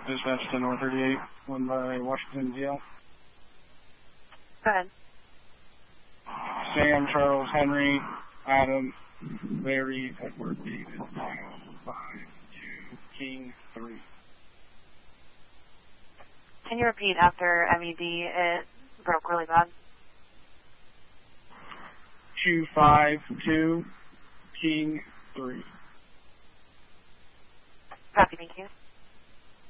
Dispatch to North 38, 1 by Washington DL. Go ahead. Sam, Charles, Henry, Adam, Larry, Edward, David, 5, 2, King, 3. Can you repeat after MED? It broke really bad. 252, King, 3. Copy, thank you.